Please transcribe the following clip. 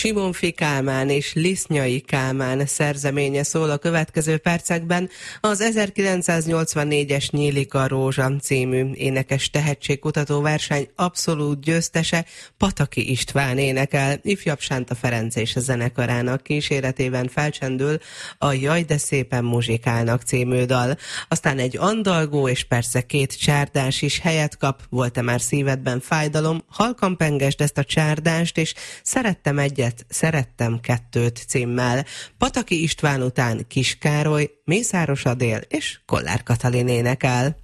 Simonfi Kálmán és Lisznyai Kálmán szerzeménye szól a következő percekben. Az 1984-es Nyílik a rózsa című énekes tehetségkutató verseny abszolút győztese Pataki István énekel. Ifjabb Sánta Ferenc és a zenekarának kíséretében felcsendül a Jaj, de szépen muzsikálnak című dal. Aztán egy andalgó és persze 2 csárdás is helyet kap. Volt-e már szívedben fájdalom? Halkan pengesd ezt a csárdást, és Szerettem egyet, szerettem 2 címmel. Pataki István után Kis Károly, Mészáros Adél és Kollár Katalin énekel.